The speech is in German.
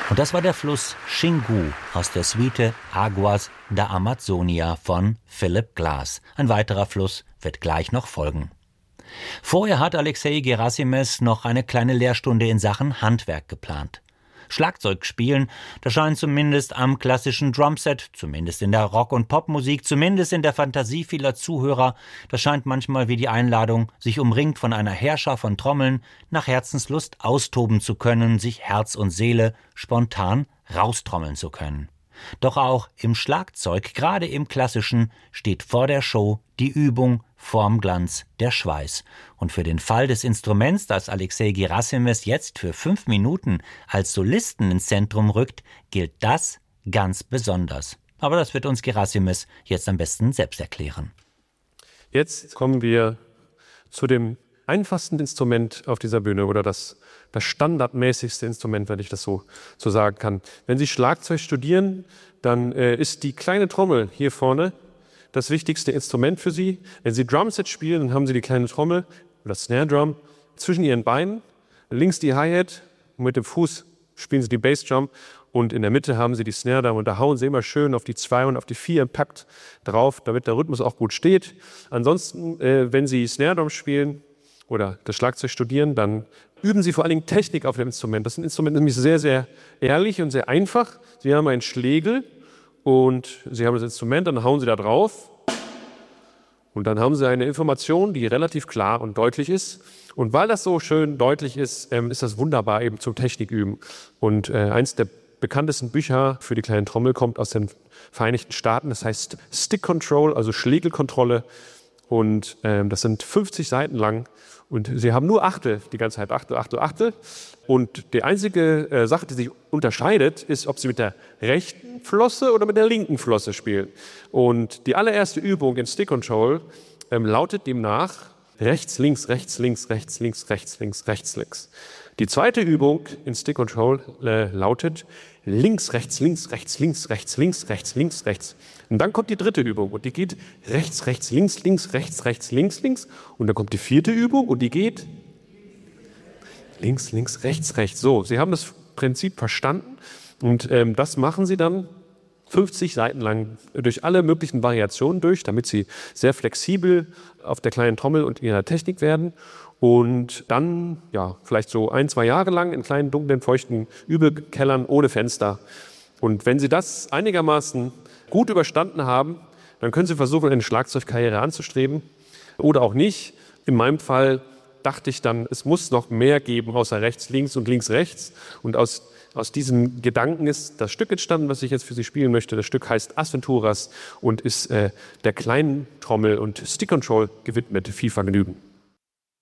Und das war der Fluss Xingu aus der Suite Aguas da Amazonia von Philip Glass. Ein weiterer Fluss wird gleich noch folgen. Vorher hat Alexei Gerasimes noch eine kleine Lehrstunde in Sachen Handwerk geplant. Schlagzeug spielen, das scheint zumindest am klassischen Drumset, zumindest in der Rock- und Popmusik, zumindest in der Fantasie vieler Zuhörer, das scheint manchmal wie die Einladung, sich umringt von einer Heerschar von Trommeln, nach Herzenslust austoben zu können, sich Herz und Seele spontan raustrommeln zu können. Doch auch im Schlagzeug, gerade im Klassischen, steht vor der Show die Übung, Formglanz, der Schweiß. Und für den Fall des Instruments, das Alexei Gerasimes jetzt für 5 Minuten als Solisten ins Zentrum rückt, gilt das ganz besonders. Aber das wird uns Gerasimes jetzt am besten selbst erklären. Jetzt kommen wir zu dem einfachsten Instrument auf dieser Bühne oder das standardmäßigste Instrument, wenn ich das so sagen kann. Wenn Sie Schlagzeug studieren, dann ist die kleine Trommel hier vorne das wichtigste Instrument für Sie. Wenn Sie Drumset spielen, dann haben Sie die kleine Trommel oder Snare Drum zwischen Ihren Beinen, links die Hi-Hat und mit dem Fuß spielen Sie die Bassdrum und in der Mitte haben Sie die Snare Drum und da hauen Sie immer schön auf die 2 und auf die 4 im Takt drauf, damit der Rhythmus auch gut steht. Ansonsten, wenn Sie Snare Drum spielen oder das Schlagzeug studieren, dann üben Sie vor allen Dingen Technik auf dem Instrument. Das Instrument ist nämlich sehr, sehr ehrlich und sehr einfach. Sie haben einen Schlägel und Sie haben das Instrument, dann hauen Sie da drauf und dann haben Sie eine Information, die relativ klar und deutlich ist. Und weil das so schön deutlich ist, ist das wunderbar eben zum Techniküben. Und eins der bekanntesten Bücher für die kleine Trommel kommt aus den Vereinigten Staaten. Das heißt Stick Control, also Schlägelkontrolle. Und das sind 50 Seiten lang. Und Sie haben nur Achtel, die ganze Zeit Achtel, Achtel, Achtel. Und die einzige Sache, die sich unterscheidet, ist, ob Sie mit der rechten Flosse oder mit der linken Flosse spielen. Und die allererste Übung in Stick Control lautet demnach rechts, links, rechts, links, rechts, links, rechts, links, rechts, links. Die zweite Übung in Stick Control lautet links, rechts, links, rechts, links, rechts, links, rechts, links, rechts. Und dann kommt die dritte Übung und die geht rechts, rechts, links, links, rechts, rechts, links, links. Und dann kommt die vierte Übung und die geht links, links, rechts, rechts. So, Sie haben das Prinzip verstanden und das machen Sie dann 50 Seiten lang durch alle möglichen Variationen durch, damit Sie sehr flexibel auf der kleinen Trommel und ihrer Technik werden. Und dann, ja, vielleicht so 1-2 Jahre lang in kleinen, dunklen, feuchten Übekellern ohne Fenster. Und wenn Sie das einigermaßen gut überstanden haben, dann können Sie versuchen, eine Schlagzeugkarriere anzustreben oder auch nicht. In meinem Fall dachte ich dann, es muss noch mehr geben, außer rechts, links und links, rechts. Und aus diesem Gedanken ist das Stück entstanden, was ich jetzt für Sie spielen möchte. Das Stück heißt Asventuras und ist der kleinen Trommel und Stick Control gewidmet. Viel Vergnügen.